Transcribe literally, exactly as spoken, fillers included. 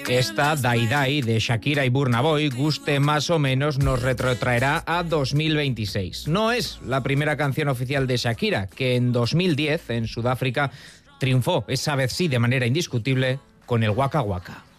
Esta Dai Dai de Shakira y Burna Boy, guste más o menos, nos retrotraerá a dos mil veintiséis. No es la primera canción oficial de Shakira, que en dos mil diez, en Sudáfrica, triunfó, esa vez sí de manera indiscutible, con el Waka Waka.